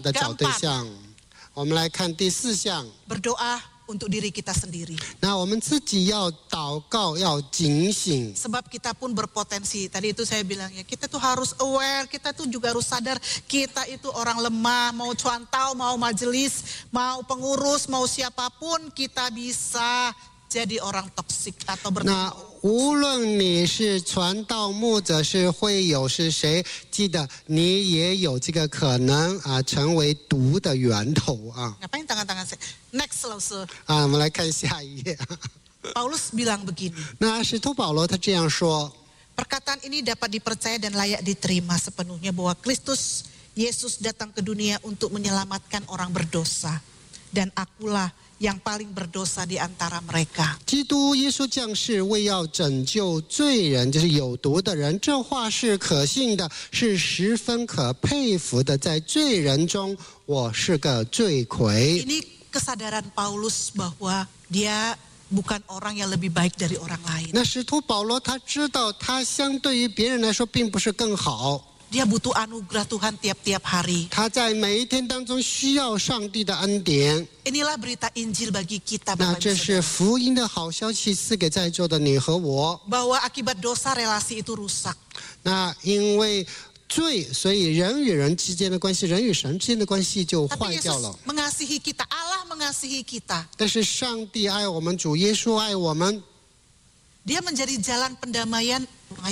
的找对象。我们来看第4项。 berdoa untuk diri kita sendiri. 那我们自己要祷告，要警醒。 Sebab kita pun berpotensi. Tadi itu saya bilang ya, kita tuh harus aware, kita tuh juga harus sadar kita itu orang lemah, mau cuantau, mau majelis, mau pengurus, mau siapapun kita bisa jadi orang toksik atau 那无论你是传道牧者，是会友，是谁，记得你也有这个可能啊，成为毒的源头啊。 Ngapain tangan-tangan saya? Next langsung. 啊，我们来看下一页。 Paulus bilang begini. 那使徒保罗他这样说。 Perkataan ini dapat dipercaya dan layak diterima sepenuhnya bahwa Kristus Yesus datang ke dunia untuk menyelamatkan orang berdosa. Dan akulah yang paling berdosa di antara mereka. 基督耶稣降世为要拯救罪人，就是有毒的人。这话是可信的，是十分可佩服的。在罪人中，我是个罪魁。 Ini kesadaran Paulus bahwa dia bukan orang yang lebih baik dari orang lain. 那使徒保罗他知道，他相对于别人来说并不是更好。 Dia butuh anugerah Tuhan tiap-tiap hari. 他在每一天当中需要上帝的恩典。 Inilah berita Injil bagi kita, 那 Bapak 这 Ibu 是 Saudara. 福音的好消息，赐给在座的你和我。 Bahwa akibat dosa relasi itu rusak. 那因为罪，所以人与人之间的关系，人与神之间的关系就 Tapi 坏掉 Yesus 了。 mengasihi kita, Allah mengasihi kita. 但是上帝爱我们，主耶稣爱我们， Dia menjadi jalan pendamaian.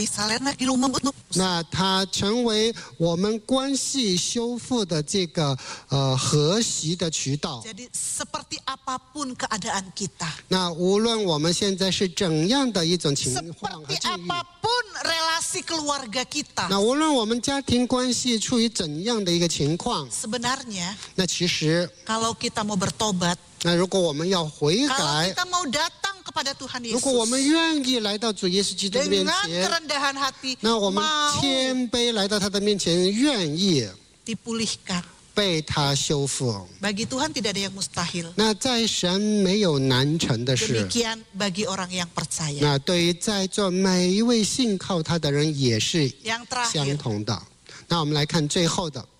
那他成为我们关系修复的这个和谐的渠道。 Jadi seperti apapun keadaan kita. 那无论我们现在是怎样的一种情况和 Seperti 境遇， apapun relasi keluarga kita. 那无论我们家庭关系处于怎样的一个情况， Sebenarnya 那其实， kalau kita mau bertobat, 那如果我们要悔 kalau 改， kita mau datang kepada Tuhan 如果我们 Yesus 愿意来到主耶稣基督的面 dengan 前， kerendahan hati, 那我们 mau 谦卑来到他的面前，愿意 dipulihkan. 被他修复。 Bagi Tuhan tidak ada yang mustahil. 那在神没有难成的事。 Demikian bagi orang yang percaya. 那对于在座每一位信靠他的人也是 Yang 相 terakhir, 同的。那我们来看最后的，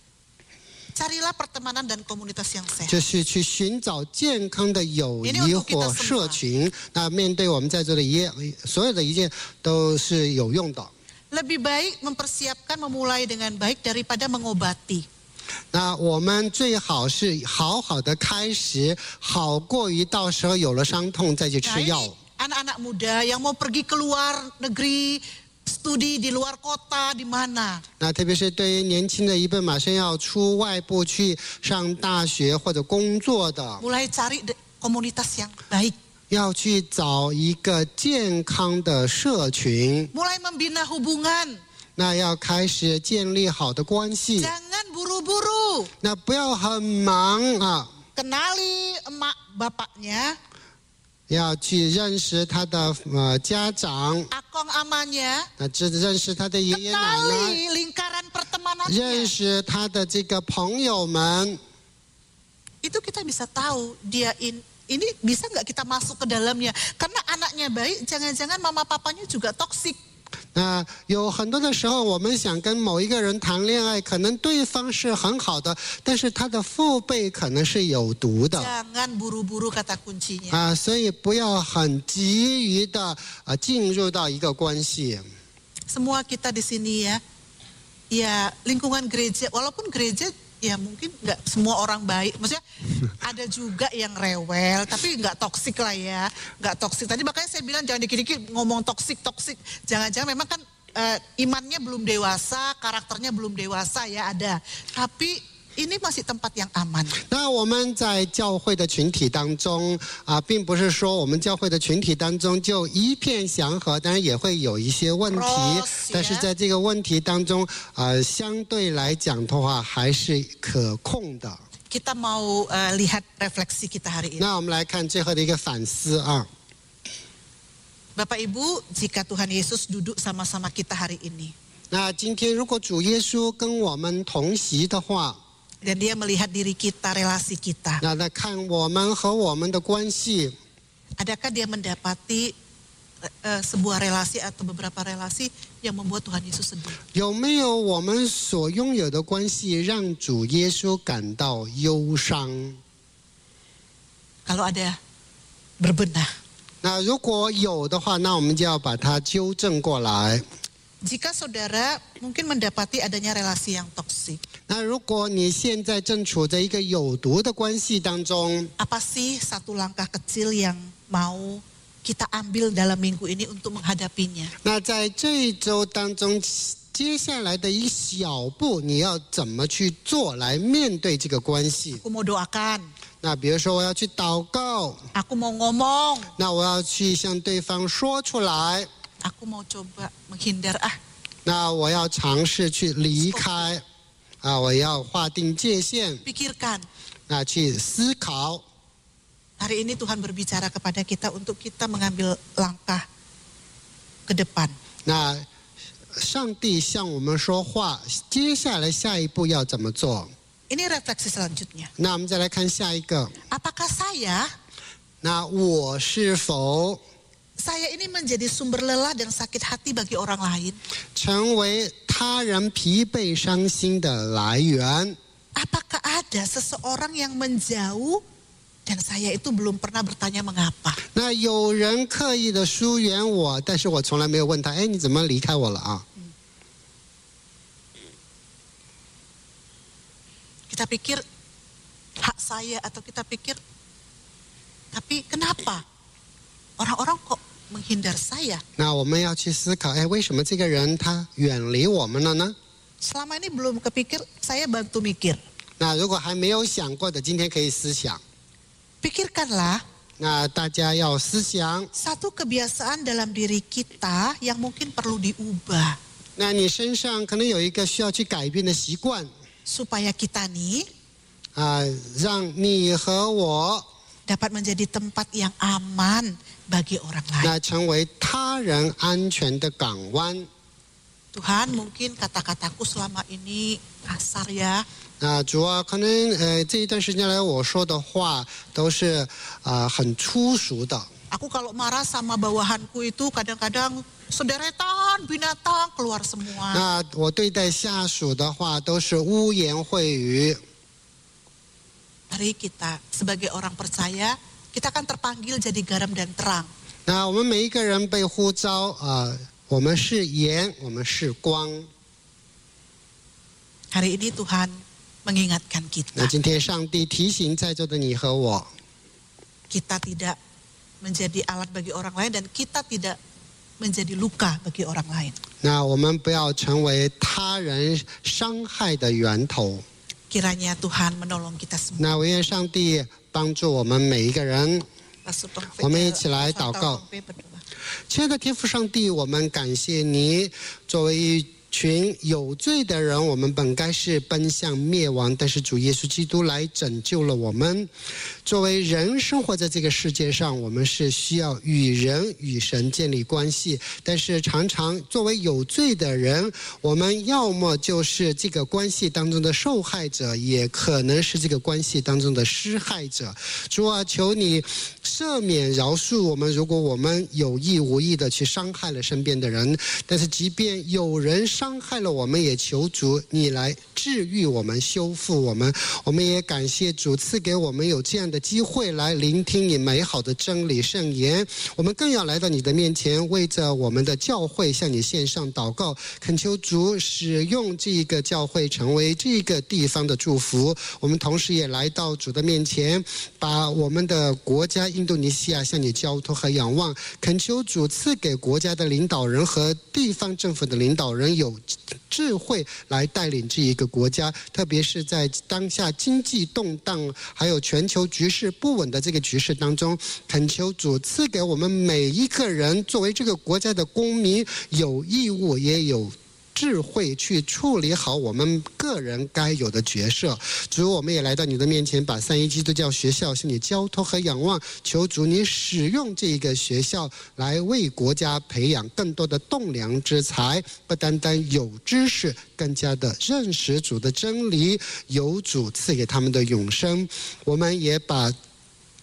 carilah pertemanan dan komunitas yang sehat. 就是去寻找健康的友谊或社群。那面对我们在座的所有的一切都是有用的。 Lebih baik mempersiapkan memulai dengan baik daripada mengobati. 那我们最好是好好的开始，好过于到时候有了伤痛再去 Nah, 吃药。 ini anak-anak muda yang mau pergi ke luar negeri, studi di luar kota, di mana? 那特别是对于年轻的一辈，马上要出外部去上大学或者工作的， Mulai cari komunitas yang baik. 要去找一个健康的社群。 Mulai membina hubungan. 那要开始建立好的关系， Jangan buru-buru. 那不要很忙啊， Kenali emak bapaknya, 要去认识他的家长， akong amanya, 那认识他的爷爷奶奶， kenali lingkaran 认 pertemanannya. 识他的这个朋友们。 Itu kita bisa tahu dia ini bisa nggak kita masuk ke dalamnya. Karena anaknya baik, jangan-jangan mama papanya juga toksik. 那有很多的时候，我们想跟某一个人谈恋爱，可能对方是很好的，但是他的父辈可能是有毒的。 Jangan buru-buru kata kuncinya. 啊，所以不要很急于的进入到一个关系。 Semua kita di sini ya lingkungan gereja, walaupun gereja ya mungkin nggak semua orang baik. Maksudnya ada juga yang rewel, tapi nggak toksik lah ya, nggak toksik. Tadi makanya saya bilang jangan dikit-dikit ngomong toksik. Jangan-jangan memang kan imannya belum dewasa, karakternya belum dewasa ya ada. Tapi ini masih tempat yang aman. 那我们在教会的群体当中并不是说我们教会的群体当中就一片祥和，当然也会有一些问题，但是在这个问题当中相对来讲的话还是可控的。 Kita mau lihat refleksi kita hari ini. 那我们来看最后的一个反思啊。 Bapak Ibu, jika Tuhan Yesus duduk sama-sama kita hari ini. 那今天如果主耶稣跟我们同席的话， Dan dia melihat diri kita, relasi kita. 那看我们和我们的关系， Adakah dia mendapati sebuah relasi atau beberapa relasi yang membuat Tuhan Yesus sedih? 有没有我们所拥有的关系让主耶稣感到忧伤？ Kalau ada, berbenah. 那如果有的话，那我们就要把它纠正过来。 Jika saudara mungkin mendapati adanya relasi yang toksik. 那如果你现在正处在一个有毒的关系当中， Apa sih satu langkah kecil yang mau kita ambil dalam minggu ini untuk menghadapinya? 那在这一周当中，接下来的一小步，你要怎么去做来面对这个关系？ Aku mau doakan. 那比如说我要去祷告， Aku mau ngomong. 那我要去向对方说出来， Aku mau coba menghindar 那我要尝试去离开，我要划定界限， Pikirkan. 那去思考。 Hari ini Tuhan berbicara kepada kita untuk kita mengambil langkah ke depan. 那上帝向我们说话，接下来下一步要怎么做？ Ini refleksi selanjutnya. 那我们再来看下一个。 Apakah saya 那我是否 ini menjadi sumber lelah dan sakit hati bagi orang lain? 成为他人疲惫伤心的来源？ Apakah ada seseorang yang menjauh dan saya itu belum pernah bertanya mengapa? 那有人刻意的疏远我，但是我从来没有问他，哎，你怎么离开我了啊？ Kita pikir hak saya atau kita pikir, tapi kenapa orang-orang kok menghindar saya? 那我们要去思考，哎，为什么这个人他远离我们了呢？ Selama ini belum kepikir, saya bantu mikir. 那如果还没有想过的，今天可以思想。 Pikirkanlah 那大家要思想， satu kebiasaan dalam diri kita yang mungkin perlu diubah. 那你身上可能有一个需要去改变的习惯， Supaya kita nih 让你和我 dapat menjadi tempat yang aman bagi orang lain. 那成为他人安全的港湾。 Tuhan, mungkin kata-kataku selama ini kasar ya. 那主啊，可能这一段时间来我说的话都是很粗俗的。 Aku kalau marah sama bawahanku itu kadang-kadang sederetan binatang keluar semua. 那我对待下属的话都是污言秽语。 Mari kita sebagai orang percaya, kita kan terpanggil jadi garam dan terang. 那我们每一个人被呼召我们是盐，我们是光。 Hari ini Tuhan mengingatkan 那 kita. 今天上帝提醒在座的你和我， Kita tidak menjadi alat bagi orang lain dan kita tidak menjadi luka bagi orang lain. 那我们不要成为他人伤害的源头。 Kiranya Tuhan menolong kita semua. 那我愿上帝帮助我们每一个人。 我们一起来祷告。 亲爱的天父上帝，我们感谢你，作为一群有罪的人，我们本该是奔向灭亡，但是主耶稣基督来拯救了我们。作为人生活在这个世界上，我们是需要与人与神建立关系，但是常常作为有罪的人，我们要么就是这个关系当中的受害者，也可能是这个关系当中的施害者。主啊，求你赦免饶恕我们，如果我们有意无意的去伤害了身边的人，但是即便有人伤害了我们，也求主你来治愈我们，修复我们。我们也感谢主赐给我们有这样的机会来聆听你美好的真理圣言。我们更要来到你的面前，为着我们的教会向你献上祷告，恳求主使用这个教会成为这个地方的祝福。我们同时也来到主的面前，把我们的国家印度尼西亚向你交托和仰望，恳求主赐给国家的领导人和地方政府的领导人有智慧来带领这一个国家，特别是在当下经济动荡还有全球局势不稳的这个局势当中，恳求主赐给我们每一个人作为这个国家的公民有义务也有智慧去处理好我们个人该有的角色。主，我们也来到你的面前，把三一基督教学校向你交托和仰望，求主你使用这个学校来为国家培养更多的栋梁之才，不单单有知识，更加的认识主的真理，有主赐给他们的永生。我们也把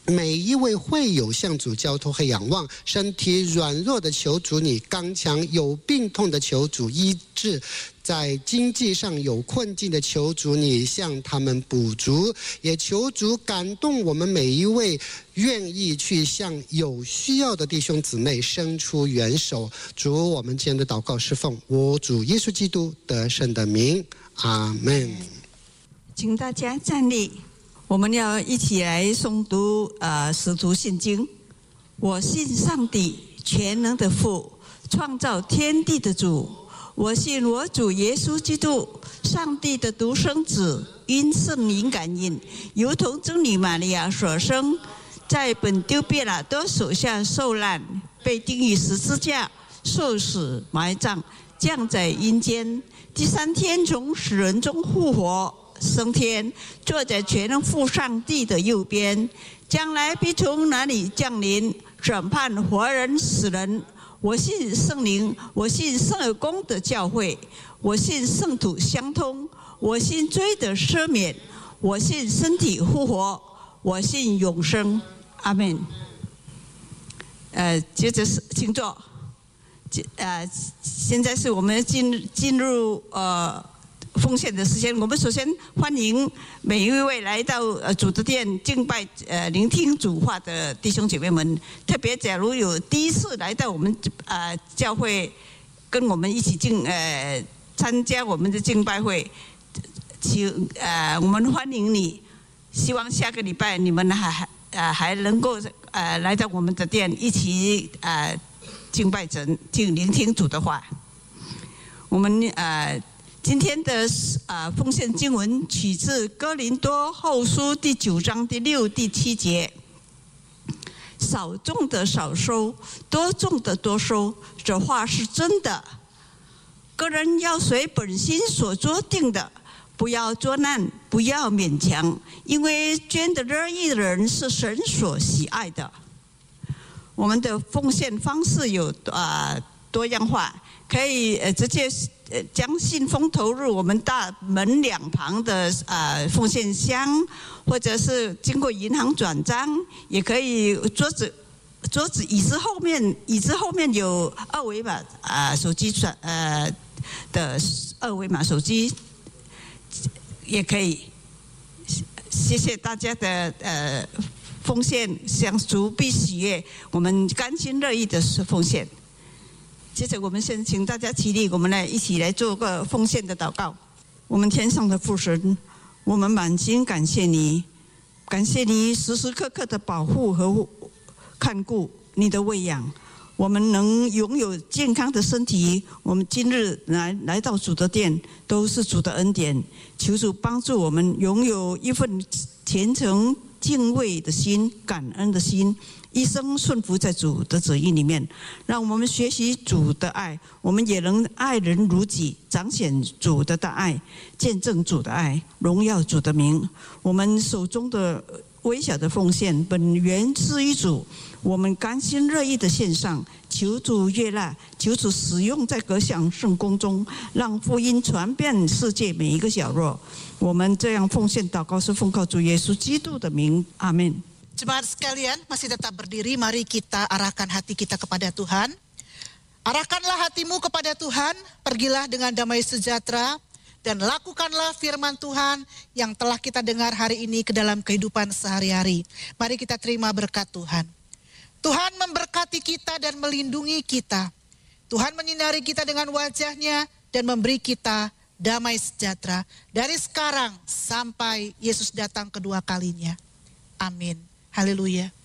每一位会友向主交托和仰望，身体软弱的求主你刚强，有病痛的求主医治，在经济上有困境的求主你向他们补足，也求主感动我们每一位愿意去向有需要的弟兄姊妹伸出援手。主，我们今天的祷告是奉我主耶稣基督得胜的名，阿们。 请大家站立，我们要一起来诵读使徒信经。我信上帝全能的父，创造天地的主。我信我主耶稣基督，上帝的独生子，因圣灵感应，由童贞女玛利亚所生，在本丢别拉多手下受难，被钉于十字架，受死埋葬，降在阴间。第3天从死人中复活，升天，坐在全能父上帝的右边，将来必从哪里降临，审判活人死人。我信圣灵，我信圣而公的教会，我信圣土相通，我信罪的赦免，我信身体复活，我信永生。阿们。接着是请坐。现在是我们进入奉献的时间。我们首先欢迎每一位来到主的殿敬拜聆听主话的弟兄姐妹们，特别假如有第一次来到我们教会跟我们一起参加我们的敬拜会，我们欢迎你。希望下个礼拜你们还能够来到我们的殿一起敬拜神，聆听主的话。我们今天的奉献经文取自哥林多后书第9章第6、第7节。少种的少收，多种的多收，这话是真的。个人要随本心所做定的，不要作难，不要勉强，因为捐的乐意的人是神所喜爱的。我们的奉献方式有多样化，可以直接将信封投入我们大门两旁的奉献箱，或者是经过银行转账，也可以桌子椅子后面有二维码手机的二维码手机也可以。谢谢大家的奉献，向主必喜悦，我们甘心乐意的奉献。接着我们先请大家起立，我们一起来做个奉献的祷告。我们天上的父神，我们满心感谢你，感谢你时时刻刻的保护和看顾，你的喂养，我们能拥有健康的身体。我们今日来到主的殿，都是主的恩典。求主帮助我们拥有一份虔诚敬畏的心，感恩的心，一生顺服在主的旨意里面。让我们学习主的爱，我们也能爱人如己，彰显主的大爱，见证主的爱，荣耀主的名。我们手中的微小的奉献本源自于主，我们甘心乐意的献上，求主悦纳，求主使用在各项圣工中，让福音传遍世界每一个角落。我们这样奉献祷告是奉靠主耶稣基督的名，阿们。 Jemaat sekalian, masih tetap berdiri, mari kita arahkan hati kita kepada Tuhan. Arahkanlah hatimu kepada Tuhan, pergilah dengan damai sejahtera, dan lakukanlah firman Tuhan yang telah kita dengar hari ini ke dalam kehidupan sehari-hari. Mari kita terima berkat Tuhan. Tuhan memberkati kita dan melindungi kita. Tuhan menyinari kita dengan wajah-Nya dan memberi kita damai sejahtera dari sekarang sampai Yesus datang kedua kalinya. Amin. Haleluya.